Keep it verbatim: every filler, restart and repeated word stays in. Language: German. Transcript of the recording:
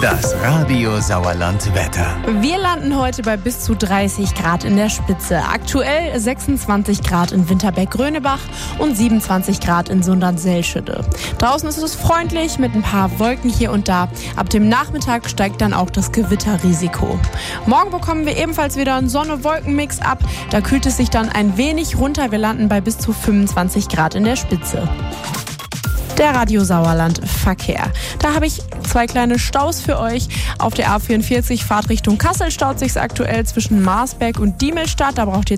Das Radio Sauerland Wetter. Wir landen heute bei bis zu dreißig Grad in der Spitze. Aktuell sechsundzwanzig Grad in Winterberg-Grönebach und siebenundzwanzig Grad in Sundern-Selschede. Draußen ist es freundlich mit ein paar Wolken hier und da. Ab dem Nachmittag steigt dann auch das Gewitterrisiko. Morgen bekommen wir ebenfalls wieder einen Sonne-Wolken-Mix ab. Da kühlt es sich dann ein wenig runter. Wir landen bei bis zu fünfundzwanzig Grad in der Spitze. Der Radio Sauerland Verkehr. Da habe ich zwei kleine Staus für euch. Auf der A vierundvierzig Fahrtrichtung Kassel staut sich aktuell zwischen Marsberg und Diemelstadt. Da braucht ihr